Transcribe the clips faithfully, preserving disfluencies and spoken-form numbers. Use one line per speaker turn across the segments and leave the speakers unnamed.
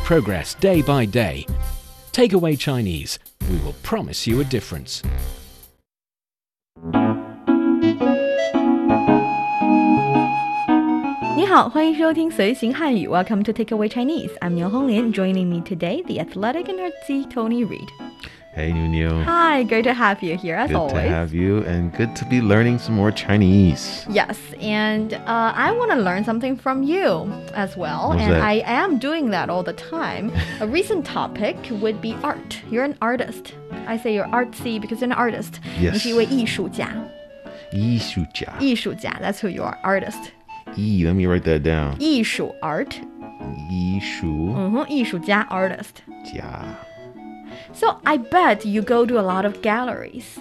progress day by day. Takeaway Chinese. We will promise you a difference.
你好，欢迎收听随行汉语 Welcome to Takeaway Chinese. I'm Niu Honglin. Joining me today, the athletic and artsy Tony Reed.
Hey, Niu.
Hi, great to have you here as
good
always.
Good to have you, and good to be learning some more Chinese.
Yes, and uh, I want to learn something from you as well.
What's
and
that?
I am doing that all the time. A recent topic would be art. You're an artist. I say you're artsy because you're an artist.
Yes.
你是一位艺术家。
艺术家。
艺术家 That's who you are, artist.
E, let me write that down.
艺术 art.
艺术
嗯哼，艺术家 artist.
家。
So I bet you go to a lot of galleries.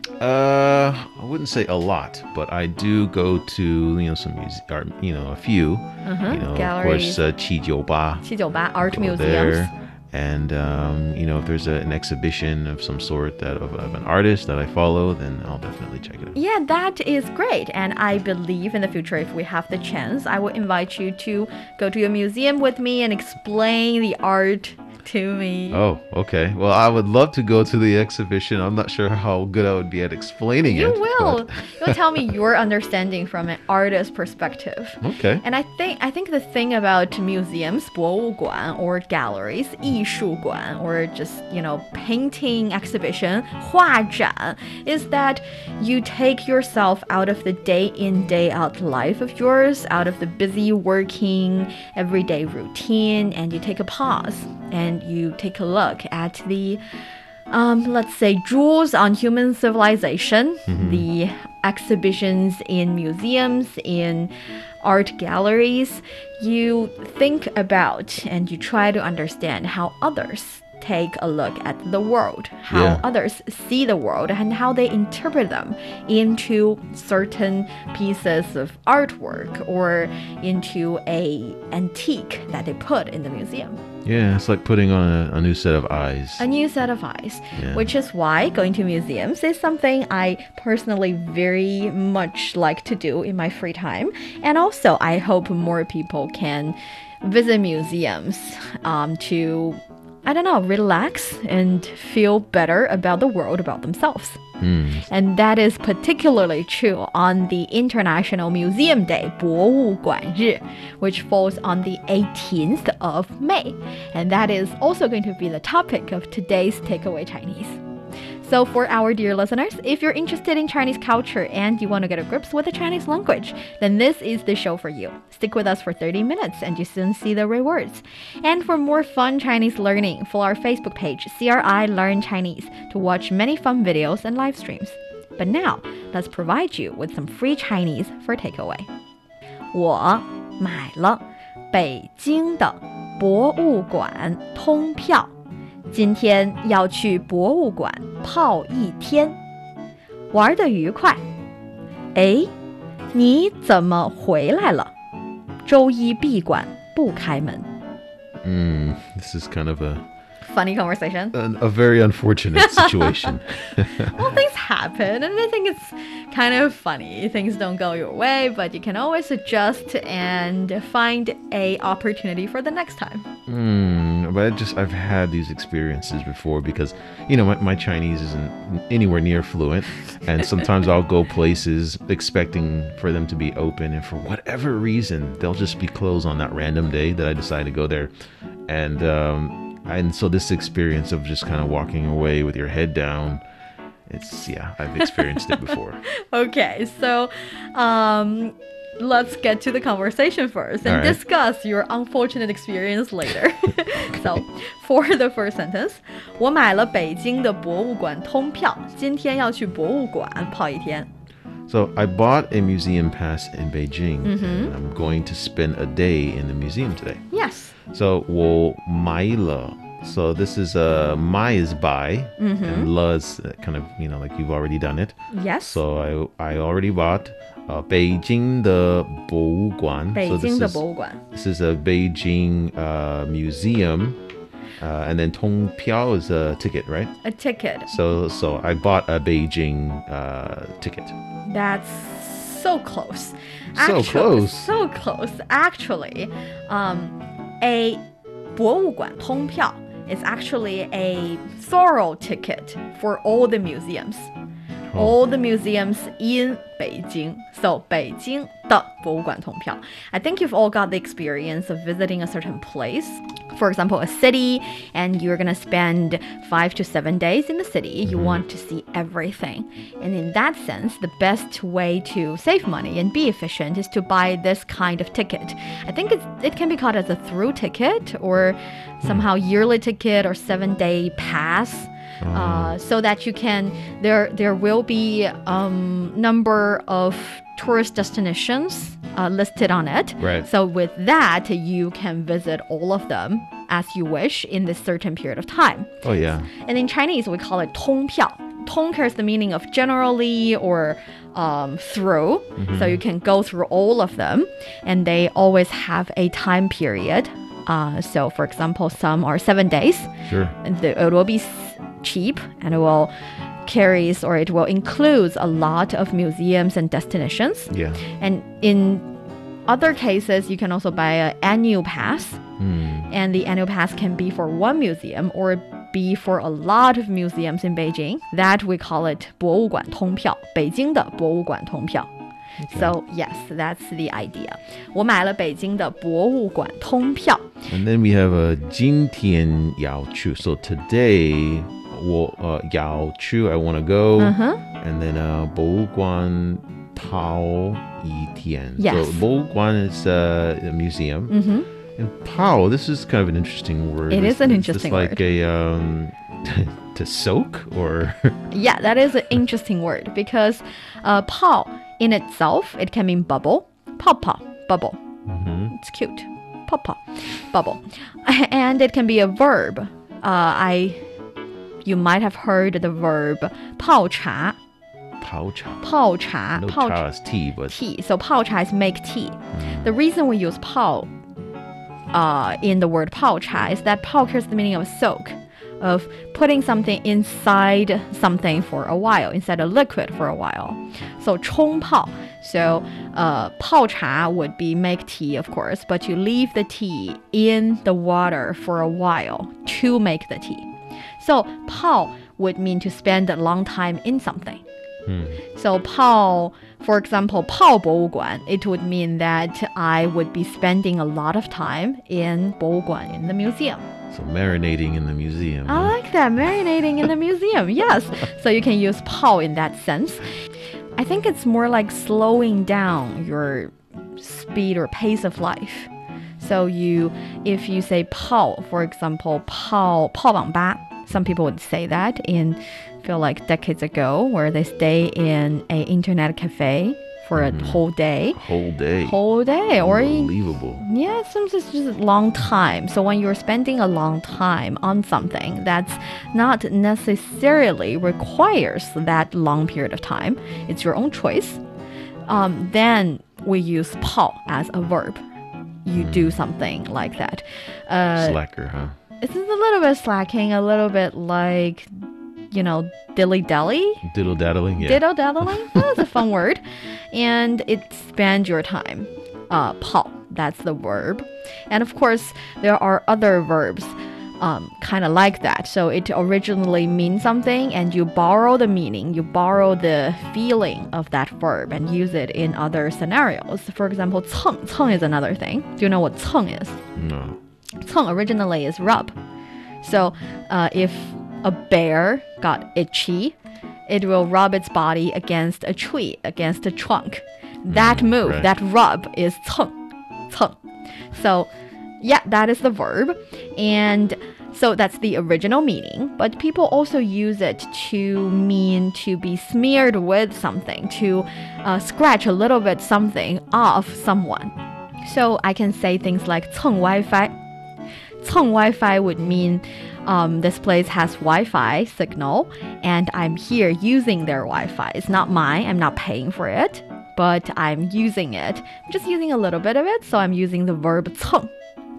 Uh, I wouldn't say a lot, but I do go to, you know, some music, or, you know, a few.
Uh-huh,
you know,
galleries.
Of course, uh, 七九八.
七九八 art
Go
museums.
there. And, um, you know, if there's a, an exhibition of some sort that of, of an artist that I follow, then I'll definitely check it out.
Yeah, that is great. And I believe in the future, if we have the chance, I will invite you to go to a museum with me and explain the art to me.
Oh, okay. Well, I would love to go to the exhibition. I'm not sure how good I would be at explaining
you
it.
You will.
But...
You'll tell me your understanding from an artist's perspective.
Okay.
And I think I think the thing about museums, 博物馆 or galleries, 艺术馆 or just, you know, painting exhibition, 画展, is that you take yourself out of the day in, day out life of yours, out of the busy working, everyday routine, and you take a pause and you take a look at the, um, let's say, jewels on human civilization, mm-hmm. the exhibitions in museums, in art galleries. You think about and you try to understand how others take a look at the world, how
yeah.
others see the world, and how they interpret them into certain pieces of artwork or into a antique that they put in the museum.
Yeah, it's like putting on a, a new set of eyes.
A new set of eyes,
yeah.
which is why going to museums is something I personally very much like to do in my free time. And also, I hope more people can visit museums um, to, I don't know, relax and feel better about the world, about themselves.
Mm.
And that is particularly true on the International Museum Day, 博物馆日, which falls on the eighteenth of May. And that is also going to be the topic of today's Takeaway Chinese. So for our dear listeners, if you're interested in Chinese culture and you want to get a grip with the Chinese language, then this is the show for you. Stick with us for thirty minutes and you soon see the rewards. And for more fun Chinese learning, follow our Facebook page, C R I Learn Chinese, to watch many fun videos and live streams. But now, let's provide you with some free Chinese for takeaway. 我买了北京的博物馆通票。今天要去博物馆泡一天，玩得愉快。哎，你怎么回来了？周一闭馆不开门。
Mm, this is kind of a
funny conversation.
A, a very unfortunate situation.
Well, things happen, and I think it's kind of funny. Things don't go your way, but you can always adjust and find a opportunity for the next time.
Mm, but I just I've had these experiences before because, you know, my, my Chinese isn't anywhere near fluent, and sometimes I'll go places expecting for them to be open, and for whatever reason, they'll just be closed on that random day that I decide to go there, and um. And so this experience of just kind of walking away with your head down, it's, yeah, I've experienced it before.
Okay, so um, let's get to the conversation first and
right.
discuss your unfortunate experience later. So, for the first sentence, 我买了北京的博物馆通票，今天要去博物馆泡一天。
So I bought a museum pass in Beijing,
mm-hmm.
and I'm going to spend a day in the museum today.
Yes.
So 我买了. So this is uh, 买 is buy,
mm-hmm.
and 了 is kind of, you know, like you've already done it.
Yes.
So I I already bought uh, 北京的博物馆.
北京的博物馆.
So this is, this is a Beijing uh, museum. Uh, and then 通票 is a ticket, right?
A ticket.
So so I bought a Beijing uh, ticket.
That's so close.
So
Actually,
close.
So close. Actually, um, a 博物馆通票 is actually a thorough ticket for all the museums. All the museums in Beijing. So, 北京的博物馆通票. I think you've all got the experience of visiting a certain place. For example, a city, and you're going to spend five to seven days in the city. You want to see everything. And in that sense, the best way to save money and be efficient is to buy this kind of ticket. I think it's, it can be called as a through ticket or somehow yearly ticket or seven-day pass. Uh, so that you can, there there will be um number of tourist destinations uh, listed on it.
Right.
So with that, you can visit all of them as you wish in this certain period of time.
Oh, yeah.
And in Chinese, we call it 通票. 通 carries the meaning of generally or um, through. So you can go through all of them, and they always have a time period. Uh, so, for example, some are seven days.
Sure.
And the, it will be cheap, and it will carries or it will include a lot of museums and destinations.
Yeah.
And in other cases, you can also buy an annual pass.
Mm.
And the annual pass can be for one museum or be for a lot of museums in Beijing. That we call it 博物馆通票, 北京的博物馆通票. So, yes, that's the idea. 我买了北京的博物馆通票.
And then we have a 今天要去. So today, 我 uh, 要去, I want to go.
Uh-huh.
And then uh, 博物馆泡一天.
Yes.
So 博物馆 is uh, a museum.
Mm-hmm.
And pao, this is kind of an interesting word.
It
is,
is an
is
interesting
this like
word.
a um, to soak or?
Yeah, that is an interesting word because uh, 泡 in itself, it can mean bubble. 泡泡, bubble.
Mm-hmm.
It's cute. 泡泡, bubble. And it can be a verb. Uh, I, you might have heard the verb 泡茶.
泡茶.
泡茶.
No
泡
cha is tea, but
tea. So 泡茶is make tea.
Mm.
The reason we use 泡 uh, in the word 泡茶 is that 泡 carries the meaning of soak, of putting something inside something for a while, inside a liquid for a while. So 冲泡. So uh, 泡茶 would be make tea, of course, but you leave the tea in the water for a while to make the tea. So 泡 would mean to spend a long time in something.
Hmm.
So 泡, for example, 泡博物馆, it would mean that I would be spending a lot of time in 博物馆, in the museum.
So marinating in the museum.
I like that, marinating in the museum, yes. So you can use 泡 in that sense. I think it's more like slowing down your speed or pace of life. So you, if you say 泡, for example, 泡, 泡网吧, some people would say that in, feel like decades ago, where they stay in a internet cafe for a whole day.
Whole day.
Whole day. Or
Unbelievable.
yeah, sometimes it's just a long time. So when you're spending a long time on something that's not necessarily requires that long period of time, it's your own choice, um, then we use 泡 as a verb. You do something like that. Uh,
Slacker, huh?
It's a little bit slacking, a little bit like, you know, dilly-dally.
Diddle daddling, yeah.
Diddle-daddling? That's a fun word. And it spans your time. Uh, 泡, that's the verb. And of course, there are other verbs um, kind of like that. So it originally means something, and you borrow the meaning, you borrow the feeling of that verb and use it in other scenarios. For example, 蹭. 蹭 is another thing. Do you know what 蹭 is?
No.
蹭 originally is rub. So uh, if a bear got itchy, it will rub its body against a tree, against a trunk. That
Mm,
move,
right.
that rub is 蹭. 蹭. So yeah, that is the verb. And so that's the original meaning. But people also use it to mean to be smeared with something, to uh, scratch a little bit something off someone. So I can say things like 蹭 Wi-Fi. 蹭 Wi-Fi would mean um, this place has Wi-Fi signal and I'm here using their Wi-Fi. It's not mine. I'm not paying for it, but I'm using it. I'm just using a little bit of it, so I'm using the verb 蹭.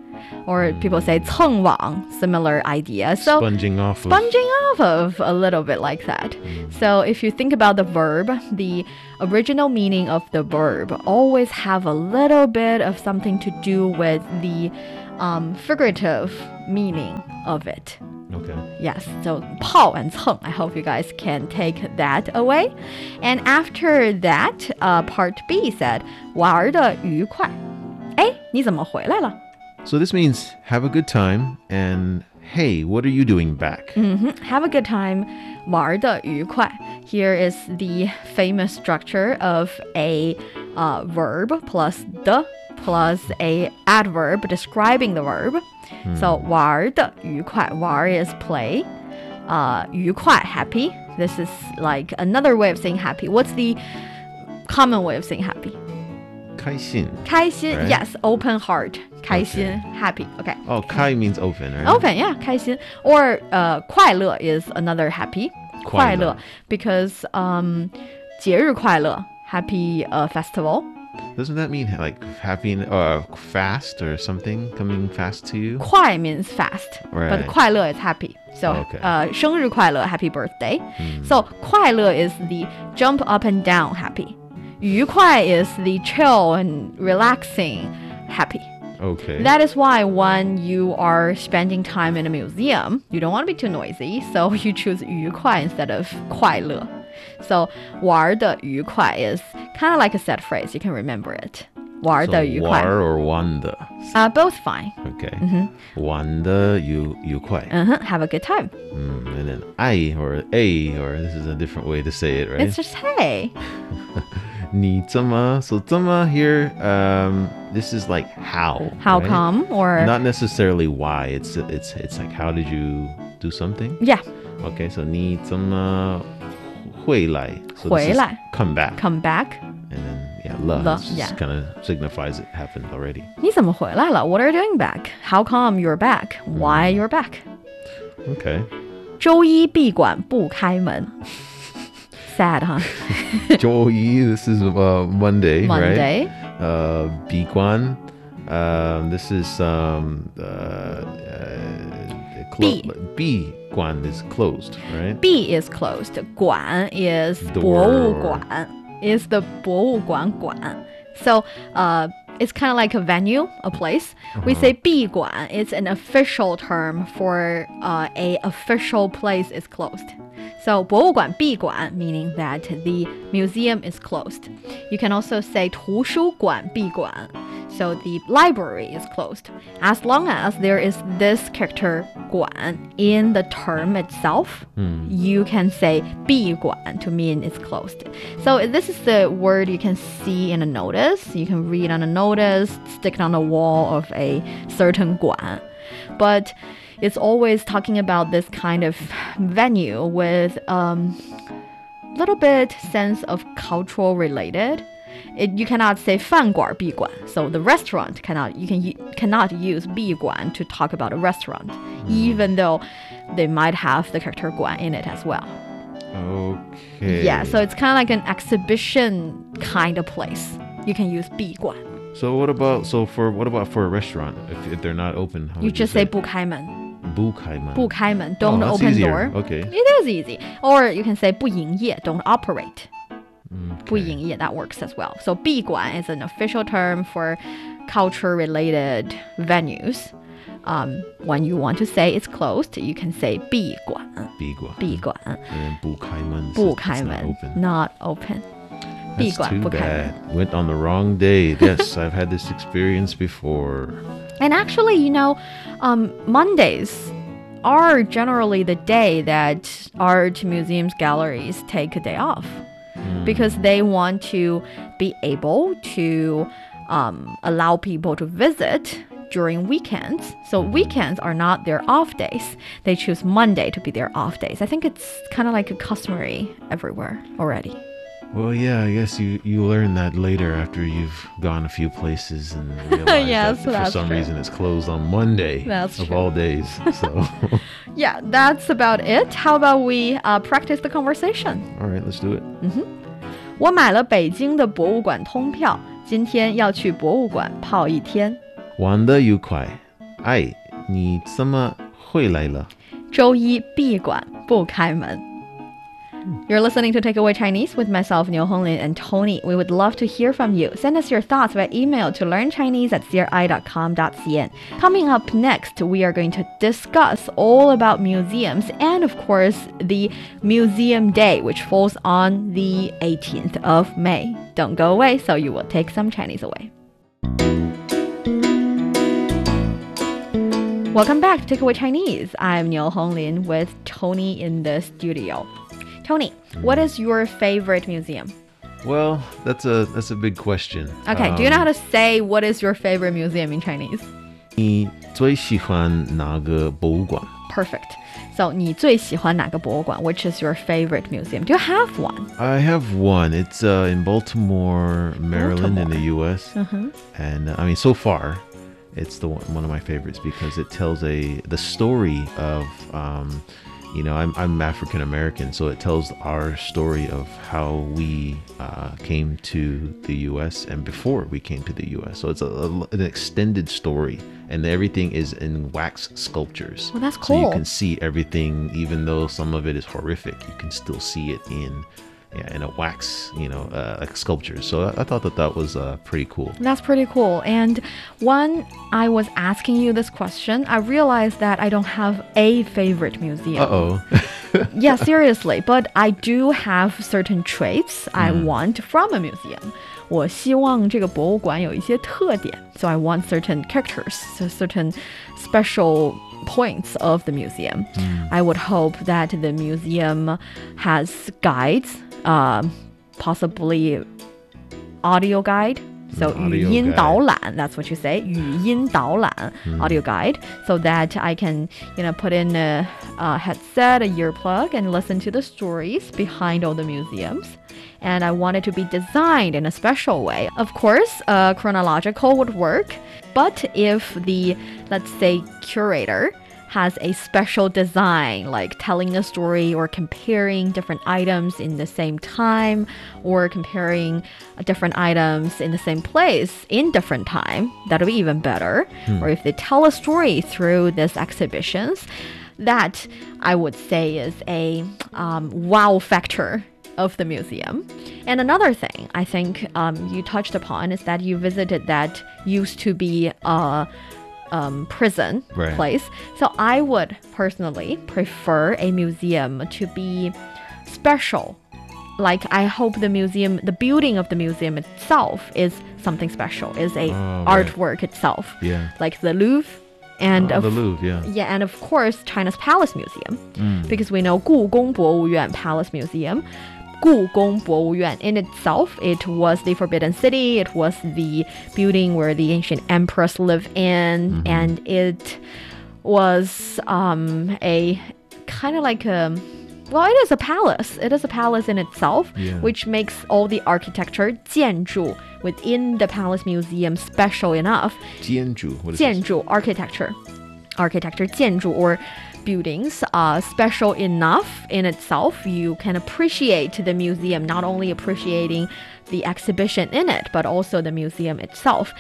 Or people say 蹭网, similar idea. So
Sponging off of.
sponging off of a little bit like that. So if you think about the verb, the original meaning of the verb always have a little bit of something to do with the um, figurative meaning of it.
Okay.
Yes, so 泡 and 蹭, I hope you guys can take that away. And after that, uh, part B said, 玩得愉快. 哎，你怎么回来了?
So this means have a good time and hey, what are you doing back?
Mm-hmm. Have a good time. 玩得愉快. Here is the famous structure of a uh, verb plus the plus a adverb describing the verb. So 玩得愉快. 玩 is play. Uh, 愉快 happy. This is like another way of saying happy. What's the common way of saying happy?
开心.
开心,
Right?
yes, open heart. 开心, happy. Okay.
Oh, kai means open, right?
Open, yeah, 开心. Or uh, 快乐 is another happy. 快乐 because um, 节日快乐 happy uh, festival.
Doesn't that mean like happy, uh, fast or something coming fast to you?
快 means fast,
Right.
but 快乐 is happy. So,
Okay.
uh, 生日快乐 happy birthday. So, 快乐 is the jump up and down happy. 愉快 is the chill and relaxing happy.
Okay.
That is why when you are spending time in a museum, you don't want to be too noisy, so you choose 愉快 instead of 快乐. So 玩得愉快 is kind of like a set phrase. You can remember it. 玩
So
得愉快.
war or wanda?
Uh, both fine.
Okay. Wanda, you, you quite.
Uh-huh. Have a good time.
Mm, and then I or a or this is a different way to say it, right?
It's just hey.
你怎么? So 怎么 here, um, this is like how.
How
right?
come? Or
Not necessarily why. It's it's it's like how did you do something?
yeah,
Okay, so 你怎么回来? So this
回
is
来.
come back.
come back.
And then yeah, 了
了,
just
yeah.
kind of signifies it happened already.
你怎么回来了? What are you doing back? How come you're back? Why you're back?
Okay.
周一闭馆不开门. Sad, huh?
Joey, this is uh, Monday,
Monday.
right? Uh, Biguan, um, this is um, uh, uh, clo-
B.
Biguan is closed, right?
B is closed. 馆 is
Door.
博物馆 is the 博物馆馆. So, uh, it's kind of like a venue, a place. We say 闭馆. It's an official term for uh, a official place is closed. So 博物馆闭馆 meaning that the museum is closed. You can also say 图书馆闭馆. So the library is closed. As long as there is this character 馆 in the term itself, you can say 闭馆 to mean it's closed. So this is the word you can see in a notice. You can read on a notice, stick it on the wall of a certain 馆. But it's always talking about this kind of venue with a um, little bit sense of cultural related. It, you cannot say 饭馆闭馆. So the restaurant cannot, you can you cannot use 闭馆 to talk about a restaurant, even though they might have the character 馆 in it as well.
Okay.
Yeah, so it's kind of like an exhibition kind of place. You can use 闭馆.
So what about so for what about for a restaurant if, if they're not open? How
You
would
just say 不开门.
不开门.
不开门, don't
Oh, that's
open
easier.
door.
Okay.
It is easy. Or you can say 不营业, don't operate.
Okay.
不营业, that works as well. So 闭馆 is an official term for culture-related venues. Um, when you want to say it's closed, you can say 闭馆.
闭馆.
闭馆.
And then 不开门.
不
It's
开
not
门,
open.
not open.
That's
闭馆,
too
不开门.
bad. Went on the wrong day. Yes, I've had this experience before.
And actually, you know, um, Mondays are generally the day that art museums, galleries take a day off because they want to be able to um, allow people to visit during weekends. So weekends are not their off days. They choose Monday to be their off days. I think it's kind of like a customary everywhere already.
Well, yeah, I guess you, you learn that later after you've gone a few places and realize
Yes,
that for
that's
some
true.
reason it's closed on Monday
That's
of
true.
all days. So,
Yeah, that's about it. How about we uh, practice the conversation?
all right, let's do it.
我买了北京的博物馆通票，今天要去博物馆泡一天。
玩得愉快。哎，你怎么回来了？
周一闭馆不开门。 You're listening to Takeaway Chinese with myself, Niu Honglin, and Tony. We would love to hear from you. Send us your thoughts by email to learnchinese at c r i dot com dot c n. Coming up next, we are going to discuss all about museums and, of course, the Museum Day, which falls on the eighteenth of May. Don't go away, so you will take some Chinese away. Welcome back to Takeaway Chinese. I'm Niu Honglin with Tony in the studio. Tony, what is your favorite museum?
Well, that's a that's a big question.
Okay, um, do you know how to say what is your favorite museum in Chinese?
你最喜欢哪个博物馆?
Perfect. So, 你最喜欢哪个博物馆? Which is your favorite museum? Do you have one?
I have one. It's uh, in Baltimore, Maryland,
Baltimore.
in the U S.
Uh-huh.
And uh, I mean, so far, it's the one, one of my favorites because it tells a the story of, um, you know, I'm, I'm African American, so it tells our story of how we uh, came to the U S and before we came to the U S. So it's a, a, an extended story, and everything is in wax sculptures.
Well, that's cool.
So you can see everything, even though some of it is horrific, you can still see it in yeah, in a wax, you know, uh, like sculpture. So I, I thought that that was uh, pretty cool.
That's pretty cool. And when I was asking you this question, I realized that I don't have a favorite museum.
Uh-oh.
Yeah, seriously. But I do have certain traits I
Mm.
want from a museum. 我希望这个博物馆有一些特点. So I want certain characters, so certain special points of the museum.
Mm.
I would hope that the museum has guides, um, possibly audio guide. So
An audio
语音
guide.
导览, that's what you say. 语音导览,
Mm.
audio guide, so that I can, you know, put in a, a headset, a earplug, and listen to the stories behind all the museums. And I want it to be designed in a special way. Of course, uh, chronological would work, but if the, let's say, curator has a special design, like telling a story or comparing different items in the same time, or comparing different items in the same place in different time, that'll be even better.
Hmm.
Or if they tell a story through these exhibitions, that I would say is a um, wow factor of the museum. And another thing I think um, you touched upon is that you visited that used to be a um, prison
Right.
place. So I would personally prefer a museum to be special. Like, I hope the museum, the building of the museum itself is something special, is a
Oh, right.
artwork itself.
Yeah.
Like the Louvre. And
Oh,
of,
the Louvre, yeah.
yeah, and of course China's Palace Museum,
Mm.
because we know 故宫博物院 Palace Museum. 故宫博物院 in itself, it was the Forbidden City. It was the building where the ancient empress lived in,
Mhm.
and it was um, a kind of like a, well, it is a palace. It is a palace in itself,
Yeah.
which makes all the architecture 建筑 within the Palace Museum special enough.
建筑, what is
建
this?
筑 architecture, architecture 建筑 or buildings are special enough in itself. You can appreciate the museum, not only appreciating the exhibition in it, but also the museum itself.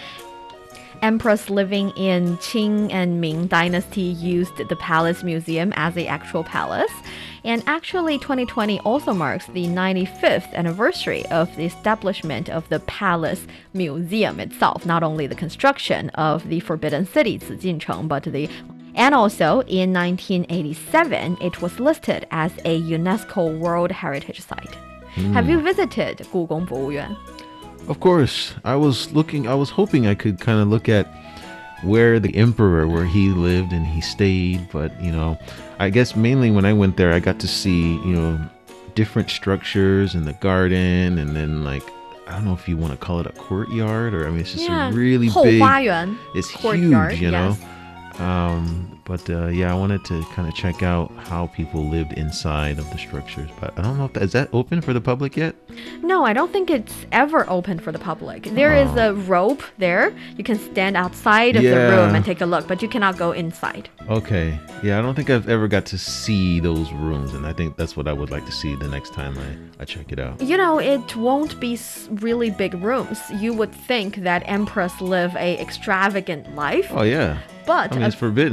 Empress living in Qing and Ming dynasty used the Palace Museum as the actual palace. And actually, twenty twenty also marks the ninety-fifth anniversary of the establishment of the Palace Museum itself. Not only the construction of the Forbidden City, 紫禁城, but the and also in nineteen eighty-seven, it was listed as a UNESCO World Heritage Site. Have you visited 故宫博物院?
Of course, I was looking, I was hoping I could kind of look at where the emperor, where he lived and he stayed. But, you know, I guess mainly when I went there, I got to see, you know, different structures in the garden. And then, like, I don't know if you want to call it a courtyard, or I mean, it's just
Yeah,
a really
后
big,
花园
it's
courtyard,
huge, you know.
yes.
Um, but uh, yeah, I wanted to kind of check out how people lived inside of the structures. But I don't know if that, is that open for the public yet?
No, I don't think it's ever open for the public. There is
Oh.
a rope there. You can stand outside of the
Yeah.
room and take a look, but you cannot go inside.
Okay. Yeah, I don't think I've ever got to see those rooms, and I think that's what I would like to see the next time I, I check it out.
You know, it won't be s- really big rooms. You would think that emperors live a extravagant life,
Oh yeah.
but
I mean, it's forbidden, right? You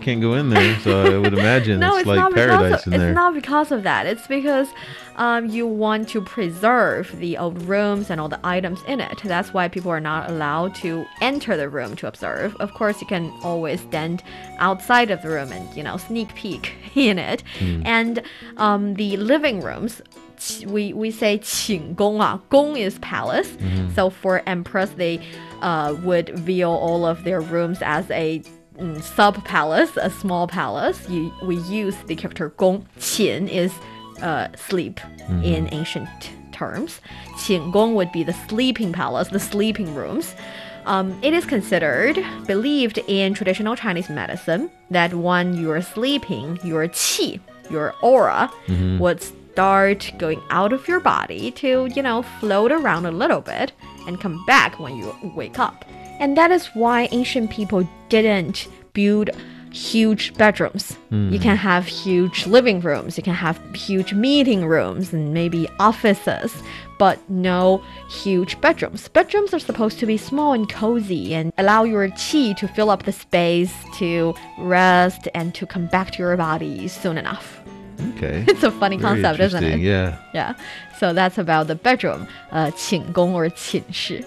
can't go in there, so I would imagine
no,
it's,
it's
like
not
paradise
because of,
in
it's
there.
not because of that. It's because um, you want to preserve the old rooms and all the items in it. That's why people are not allowed to enter the room to observe. Of course, you can always stand outside of the room and, you know, sneak peek in it.
Mm.
And um, the living rooms, we we say 寝宫啊, 宫 is palace.
Mm-hmm.
So for empress, they uh, would view all of their rooms as a mm, sub palace, a small palace. You, we use the character 宫. 寝 is uh, sleep mm-hmm. in ancient terms. 寝宫 would be the sleeping palace, the sleeping rooms. Um, it is considered, believed in traditional Chinese medicine, that when you are sleeping, your qi, your aura, mm-hmm. would start going out of your body to, you know, float around a little bit and come back when you wake up. And that is why ancient people didn't build huge bedrooms. Mm. You can have huge living rooms, you can have huge meeting rooms and maybe offices, but no huge bedrooms. Bedrooms are supposed to be small and cozy and allow your qi to fill up the space to rest and to come back to your body soon enough.
Okay.
It's a funny
Very
concept, isn't it?
Yeah.
Yeah. So that's about the bedroom, uh, 寝宫 or 寝室.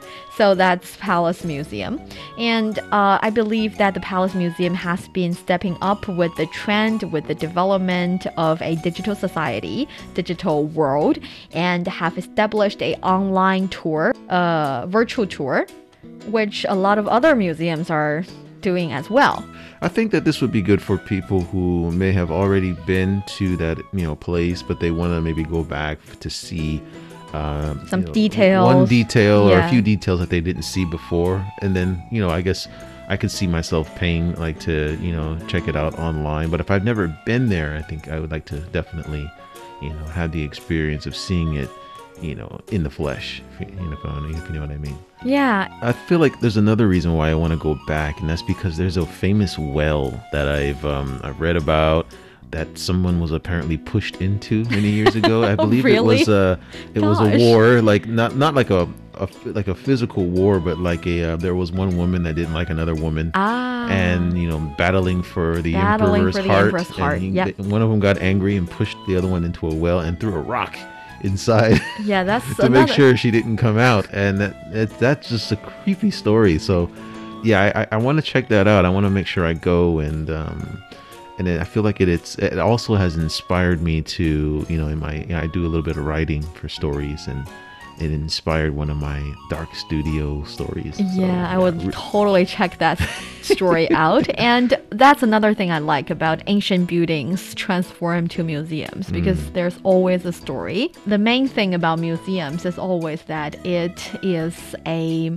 So that's Palace Museum. And uh, I believe that the Palace Museum has been stepping up with the trend, with the development of a digital society, digital world, and have established a online tour, uh, virtual tour, which a lot of other museums are doing as well.
I think that this would be good for people who may have already been to that, you know, place, but they want to maybe go back to see um,
some
you know,
details,
one detail
yeah.
or a few details that they didn't see before. And then, you know, I guess I could see myself paying like to, you know, check it out online. But if I've never been there, I think I would like to definitely, you know, have the experience of seeing it, you know, in the flesh, if you, you know, if you know what I mean.
Yeah.
I feel like there's another reason why I want to go back, and that's because there's a famous well that I've um, I've read about that someone was apparently pushed into many years ago. I believe
really?
it was a it
Gosh.
was a war, like not not like a, a like a physical war, but like a uh, there was one woman that didn't like another woman,
ah.
and you know battling for the
battling
emperor's
for the
heart.
Emperor's heart.
And he,
yep.
one of them got angry and pushed the other one into a well and threw a rock inside.
Yeah, that's
to
another...
make sure she didn't come out, and that, that that's just a creepy story. So yeah, I, I want to check that out. I want to make sure I go, and um and it, I feel like it it's it also has inspired me to, you know, in my you know, I do a little bit of writing for stories, and it inspired one of my dark studio stories.
Yeah,
so,
I
yeah.
would totally check that story out. And that's another thing I like about ancient buildings transformed to museums, because mm. there's always a story. The main thing about museums is always that it is a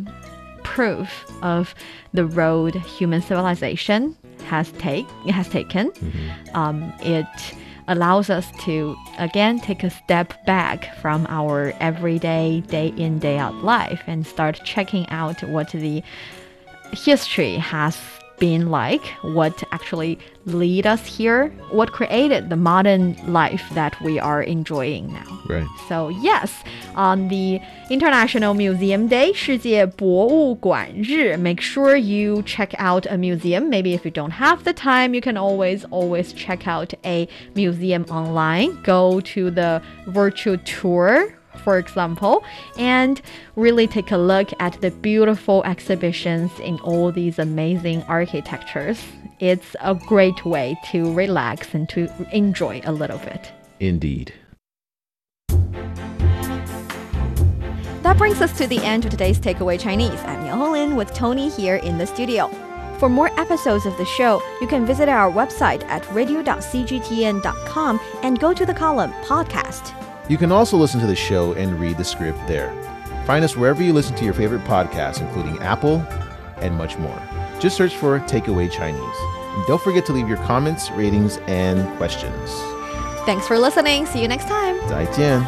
proof of the road human civilization has take it has taken. Mm-hmm. Um, it allows us to, again, take a step back from our everyday, day in, day out life and start checking out what the history has been like, what actually lead us here, what created the modern life that we are enjoying now.
Right.
So yes, on the International Museum Day, 世界博物馆日, make sure you check out a museum. Maybe if you don't have the time, you can always, always check out a museum online. Go to the virtual tour, for example, and really take a look at the beautiful exhibitions in all these amazing architectures. It's a great way to relax and to enjoy a little bit.
Indeed.
That brings us to the end of today's Takeaway Chinese. I'm Yang Honglin with Tony here in the studio. For more episodes of the show, you can visit our website at radio dot c g t n dot com and go to the column Podcast.
You can also listen to the show and read the script there. Find us wherever you listen to your favorite podcasts, including Apple and much more. Just search for Takeaway Chinese. And don't forget to leave your comments, ratings, and questions.
Thanks for listening. See you next time.
再见.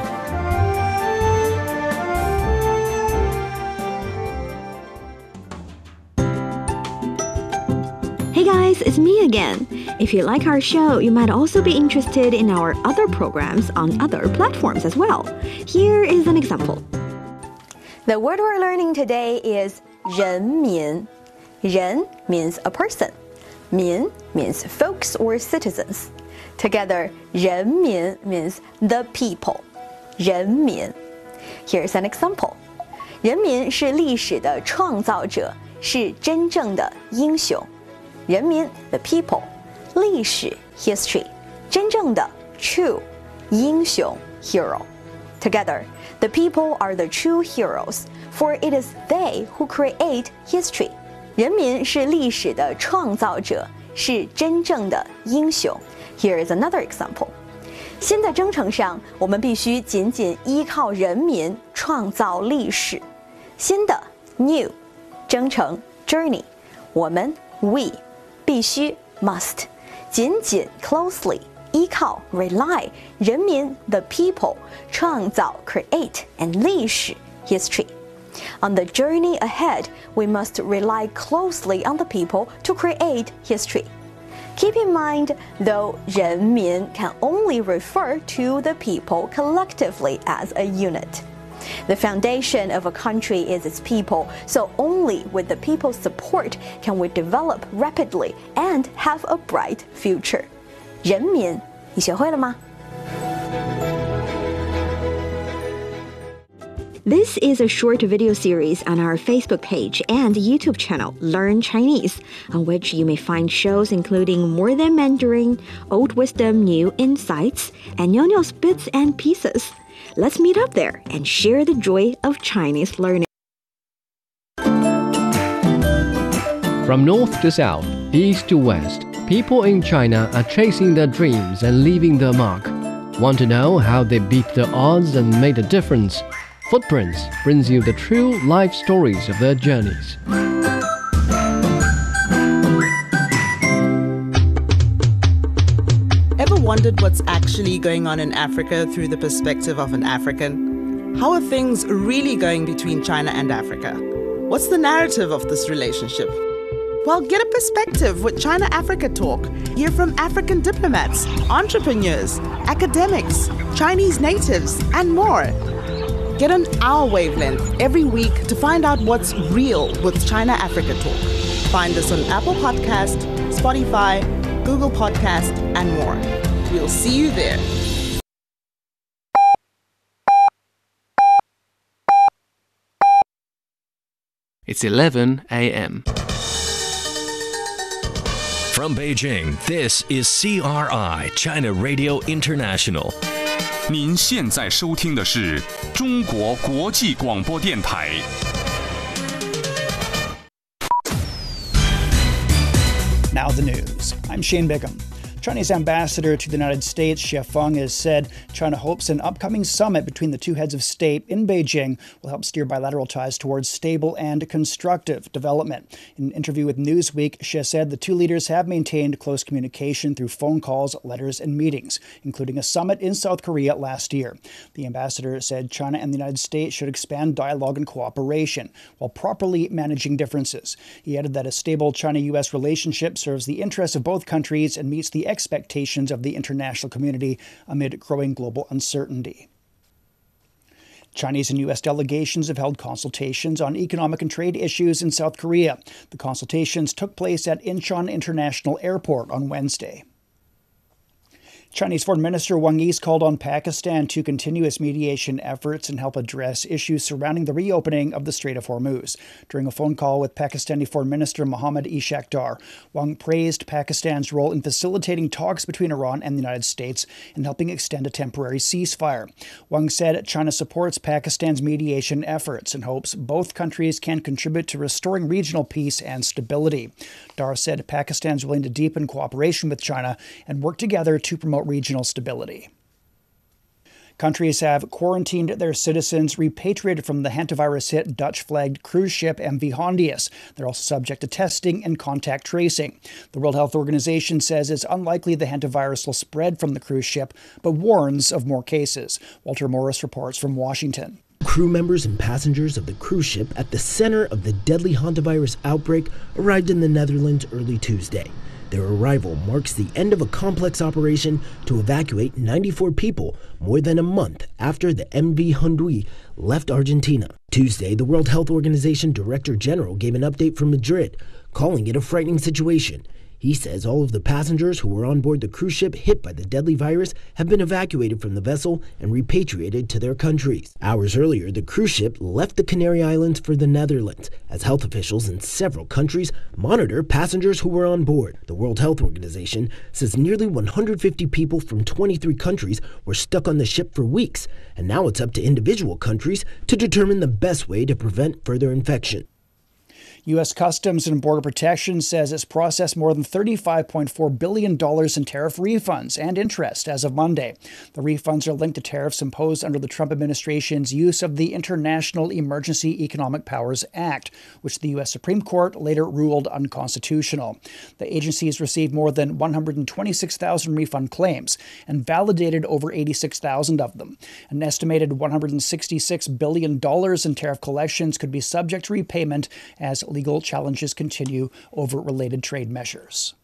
Hey guys, it's me again. If you like our show, you might also be interested in our other programs on other platforms as well. Here is an example. The word we're learning today is 人民. 人 means a person.
民 means folks or citizens. Together, 人民 means the people. 人民 Here's an example. 人民是历史的创造者，是真正的英雄。人民 the people. 历史 history. 真正的 true. 英雄 hero. Together, the people are the true heroes, for it is they who create history. 人民是历史的创造者，是真正的英雄。Here is another example. 现在征程上，我们必须紧紧依靠人民创造历史。新的 new 征程 journey 我们 we 必须 must 紧紧 closely 依靠 rely 人民 the people 创造 create and 历史 history. On the journey ahead, we must rely closely on the people to create history. Keep in mind, though 人民 can only refer to the people collectively as a unit. The foundation of a country is its people, so only with the people's support can we develop rapidly and have a bright future. 人民，你学会了吗？
This is a short video series on our Facebook page and YouTube channel, Learn Chinese, on which you may find shows including More Than Mandarin, Old Wisdom, New Insights, and Nyo-Nyo's Bits and Pieces. Let's meet up there and share the joy of Chinese learning.
From north to south, east to west, people in China are chasing their dreams and leaving their mark. Want to know how they beat the odds and made a difference? Footprints brings you the true life stories of their journeys.
Ever wondered what's actually going on in Africa through the perspective of an African? How are things really going between China and Africa? What's the narrative of this relationship? Well, get a perspective with China Africa Talk. Hear from African diplomats, entrepreneurs, academics, Chinese natives, and more. Get on our wavelength every week to find out what's real with China Africa Talk. Find us on Apple Podcast, Spotify, Google Podcast, and more. We'll see you there.
It's eleven a m
From Beijing, this is C R I, China Radio International.
您现在收听的是中国国际广播电台。
Now the news. I'm Shane Bigham. Chinese ambassador to the United States, Xie Feng, has said China hopes an upcoming summit between the two heads of state in Beijing will help steer bilateral ties towards stable and constructive development. In an interview with Newsweek, Xie said the two leaders have maintained close communication through phone calls, letters, and meetings, including a summit in South Korea last year. The ambassador said China and the United States should expand dialogue and cooperation while properly managing differences. He added that a stable China-U S relationship serves the interests of both countries and meets the expectations of the international community amid growing global uncertainty. Chinese and U S delegations have held consultations on economic and trade issues in South Korea. The consultations took place at Incheon International Airport on Wednesday. Chinese Foreign Minister Wang Yi called on Pakistan to continue its mediation efforts and help address issues surrounding the reopening of the Strait of Hormuz. During a phone call with Pakistani Foreign Minister Mohammad Ishaq Dar, Wang praised Pakistan's role in facilitating talks between Iran and the United States and helping extend a temporary ceasefire. Wang said China supports Pakistan's mediation efforts and hopes both countries can contribute to restoring regional peace and stability. Dar said Pakistan is willing to deepen cooperation with China and work together to promote regional stability. Countries have quarantined their citizens repatriated from the hantavirus-hit Dutch-flagged cruise ship M V Hondius. They're also subject to testing and contact tracing. The World Health Organization says it's unlikely the hantavirus will spread from the cruise ship, but warns of more cases. Walter Morris reports from Washington.
Crew members and passengers of the cruise ship at the center of the deadly hantavirus outbreak arrived in the Netherlands early Tuesday. Their arrival marks the end of a complex operation to evacuate ninety-four people more than a month after the M V Hondius left Argentina. Tuesday, the World Health Organization Director General gave an update from Madrid, calling it a frightening situation. He says all of the passengers who were on board the cruise ship hit by the deadly virus have been evacuated from the vessel and repatriated to their countries. Hours earlier, the cruise ship left the Canary Islands for the Netherlands as health officials in several countries monitor passengers who were on board. The World Health Organization says nearly one hundred fifty people from twenty-three countries were stuck on the ship for weeks, and now it's up to individual countries to determine the best way to prevent further infection.
U S Customs and Border Protection says it's processed more than thirty-five point four billion dollars in tariff refunds and interest as of Monday. The refunds are linked to tariffs imposed under the Trump administration's use of the International Emergency Economic Powers Act, which the U S Supreme Court later ruled unconstitutional. The agency has received more than one hundred twenty-six thousand refund claims and validated over eighty-six thousand of them. An estimated one hundred sixty-six billion dollars in tariff collections could be subject to repayment as legal challenges continue over related trade measures.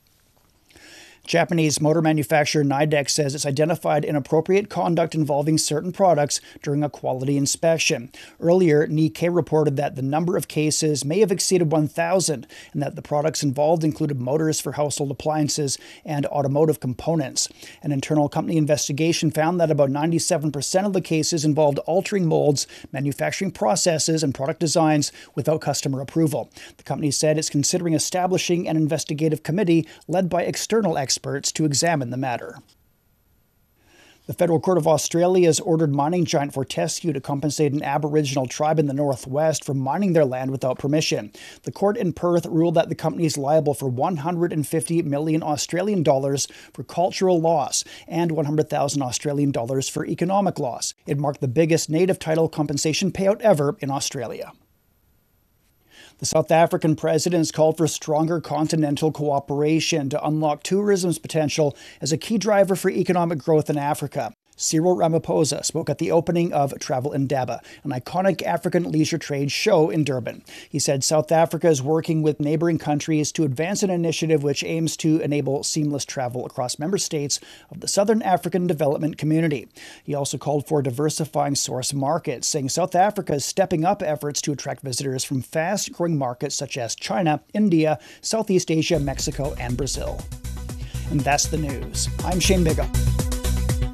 Japanese motor manufacturer Nidec says it's identified inappropriate conduct involving certain products during a quality inspection. Earlier, Nikkei reported that the number of cases may have exceeded one thousand and that the products involved included motors for household appliances and automotive components. An internal company investigation found that about ninety-seven percent of the cases involved altering molds, manufacturing processes, and product designs without customer approval. The company said it's considering establishing an investigative committee led by external experts experts to examine the matter. The Federal Court of Australia has ordered mining giant Fortescue to compensate an Aboriginal tribe in the northwest for mining their land without permission. The court in Perth ruled that the company is liable for one hundred fifty million Australian dollars for cultural loss and one hundred thousand Australian dollars for economic loss. It marked the biggest native title compensation payout ever in Australia. The South African president has called for stronger continental cooperation to unlock tourism's potential as a key driver for economic growth in Africa. Cyril Ramaphosa spoke at the opening of Travel Indaba, an iconic African leisure trade show in Durban. He said South Africa is working with neighboring countries to advance an initiative which aims to enable seamless travel across member states of the Southern African Development Community. He also called for diversifying source markets, saying South Africa is stepping up efforts to attract visitors from fast-growing markets such as China, India, Southeast Asia, Mexico, and Brazil. And that's the news. I'm Shane Bigham.